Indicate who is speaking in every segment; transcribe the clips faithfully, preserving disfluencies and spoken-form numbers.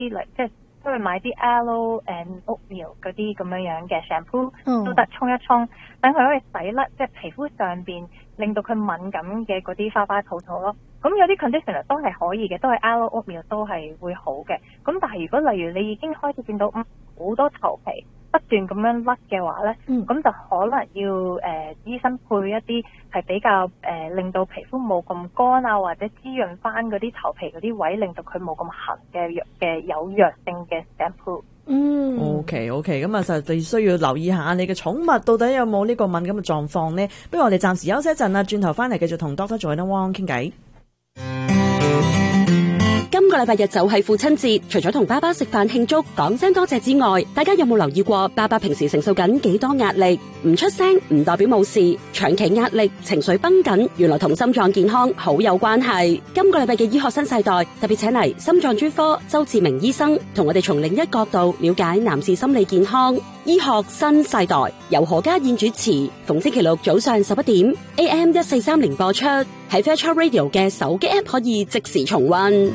Speaker 1: 啲嚟，即係都去買啲 aloe and oatmeal 嗰啲咁樣樣嘅 shampoo、oh. 都得沖一沖，等佢可以洗甩即係皮膚上邊令到佢敏感嘅嗰啲花花草草咯。咁有啲 conditioner 都係可以嘅，都係 aloe oatmeal 都係會好嘅。咁但係如果例如你已經開始見到嗯好多頭皮不斷咁樣甩嘅話咧，咁、嗯、就可能要誒、呃、醫生配一啲係比較誒、呃、令到皮膚冇咁乾啊，或者滋潤翻嗰啲頭皮嗰啲位，令到佢冇咁痕嘅藥嘅有藥性嘅 shampoo。
Speaker 2: 嗯
Speaker 3: ，OK OK， 咁啊實你需要留意下你嘅寵物到底有冇呢個敏感嘅狀況呢？不如我哋暫時休息一陣啦，轉頭翻嚟繼續同 Doctor Joanna Wong 傾偈。
Speaker 4: 今個禮拜日就係父親節，除咗同爸爸食飯慶祝講聲多謝之外，大家有冇留意過爸爸平時承受緊幾多壓力？唔出聲唔代表冇事，長期壓力情緒繃緊原來同心臟健康好有關係。今個禮拜嘅醫學新世代特別請嚟心臟專科周志明醫生同我哋從另一角度了解男士心理健康。醫學新世代由何家燕主持，逢星期六早上十一點 A M 一四三零播出，喺 Fairchild Radio 嘅手機 App 可以即時重溫。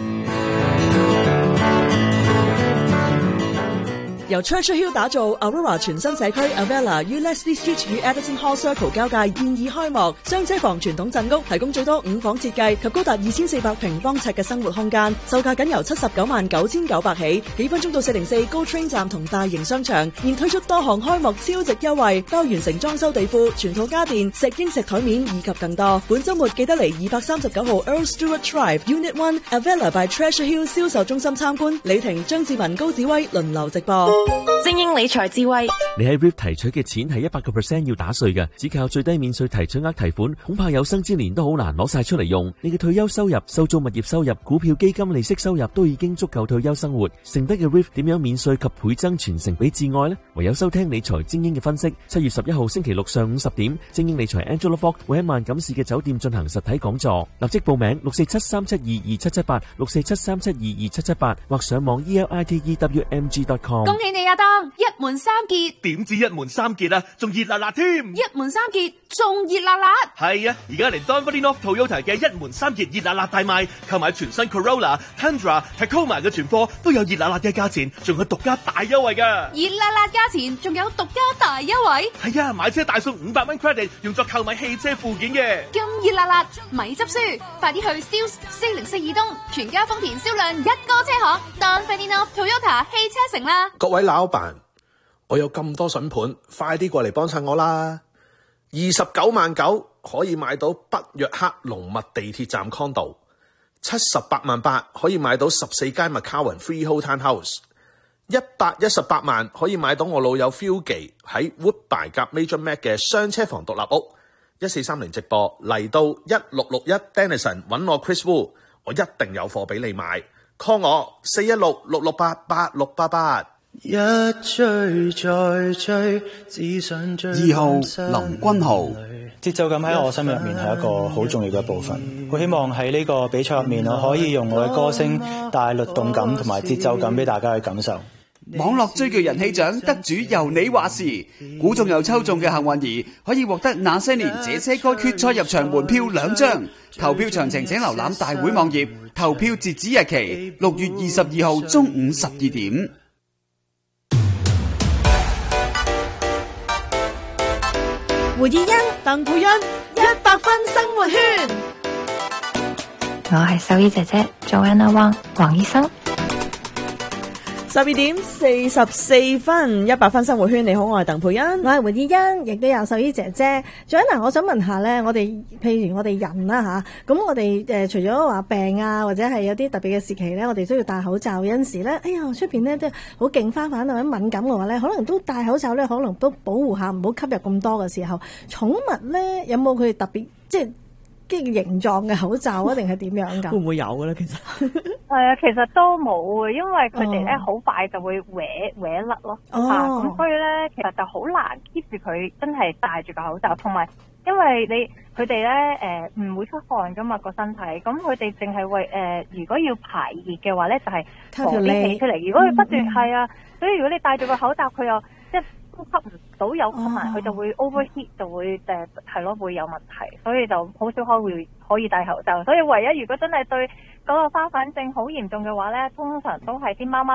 Speaker 3: 由 Churchill Hill 打造 Aurora 全新社區 Avella 於 Leslie Street 與 Edison Hall Circle 交界現已開幕，雙車房傳統鎮屋提供最多五房設計及高達二千四百平方尺嘅生活空間，售價僅由七十九萬九千九百起，幾分鐘到四零四 GO Train 站同大型商場，現推出多項開幕超值優惠，包完成裝修地庫、全套家電、石英石台面以及更多。本週末記得嚟二百三十九號 Earl Stewart Drive Unit One Avella by Treasure Hill 銷售中心參觀。李婷、張志文、高子威輪流直播。
Speaker 5: 精英理財智慧，
Speaker 6: 你喺 R I P 提取嘅錢係一百個 percent 要打稅嘅，只靠最低免稅提取額提款，恐怕有生之年都好難攞晒出嚟用。你嘅退休收入、收租物業收入、股票基金利息收入都已經足夠退休生活，剩低嘅 R I P 點樣免稅及倍增傳承俾至愛呢？唯有收聽理財精英嘅分析。七月十一號星期六上午十點，精英理財 Angela Fogg 會喺萬錦市嘅酒店進行實體講座，立即報名六四七三七二二七七八六四七三七二二七七八或上網 e l i t e w m g dot com。
Speaker 5: 恭喜你啊，當一門三傑，
Speaker 7: 點知一門三傑啊，仲熱辣辣添！
Speaker 5: 一門三傑仲熱辣辣，
Speaker 7: 係啊！而家嚟 Dunfermline North Toyota 嘅一門三傑熱辣辣大賣，購買全新 Corolla、Tundra、Tacoma 嘅全貨都有熱辣辣嘅價錢，仲有獨家大優惠噶！
Speaker 5: 熱辣辣價錢仲有獨家大優惠，
Speaker 7: 係啊！買車大送五百蚊 credit， 用作購買汽車附件嘅。
Speaker 5: 咁熱辣辣，咪執輸，快啲去 Sales 四零四二東全家豐田銷量一哥車行 Dunfermline North Toyota 汽車城啦！
Speaker 8: 各位老闆，我有咁多筍盤，快啲過嚟幫襯我啦！二十九萬九可以買到北約克龍密地鐵站 condo， 七十八萬八可以買到十四間 McCowan Freehold Townhouse， 一百一十八萬可以買到我老友 Philgy 喺 Woodbine 夾 Major Mac 嘅雙車房獨立屋。一四三零直播嚟到一六六一 Denison 揾我 Chris Wu， 我一定有貨俾你買 ，call 我四一六六六八八六八八。
Speaker 9: 一追再追，只想追。
Speaker 10: 二號林君豪，
Speaker 11: 節奏感喺我心入面係一個好重要嘅部分。我希望喺呢個比賽入面，我可以用我嘅歌聲帶律動感同埋節奏感俾大家去感受。
Speaker 10: 網絡最具人氣獎得主由你話事，估中又抽中嘅幸運兒可以獲得那些年這些歌決賽入場門票兩張。投票詳情請瀏覽大會網頁，投票截止日期六月二十二號中午十二點。
Speaker 2: 胡以欣、鄧佩欣，一百分生活圈。
Speaker 12: 我係獸醫姐姐 Joanna Wong 黃醫生。
Speaker 3: 十二點四十四分，一百分生活圈，你好，我係鄧佩欣，
Speaker 2: 我係胡以欣，亦都有獸醫姐姐。Joanna，我想問下咧，我哋譬如我哋人啦吓，咁我哋誒、呃、除咗話病啊，或者係有啲特別嘅時期咧，我哋都要戴口罩。有陣時咧，哎呀出邊咧都好勁花粉或者敏感嘅話咧，可能都戴口罩咧，可能都保護下，唔好吸入咁多嘅時候。寵物咧有冇佢特別即係？即係形狀嘅口罩啊，定係點樣㗎？
Speaker 3: 會唔會有嘅咧？其實
Speaker 1: 係啊，其實都冇嘅，因為佢哋咧好快就會搲搲甩咯。哦，咁、啊、所以咧，其實就好難 keep 住佢真係戴住個口罩，同埋因為你佢哋咧誒唔會出汗㗎嘛個身體，咁佢哋淨係為誒、呃、如果要排熱嘅話咧，就係放啲氣出嚟。如果佢不斷係、嗯、啊，所以如果你戴住個口罩，佢又即係呼吸唔到有困難，佢、哦、就會 overheat，就會誒係咯會有問題，所以就好少可會可以戴口罩。所以唯一如果真係對嗰個花粉症好嚴重嘅話咧，通常都係啲貓貓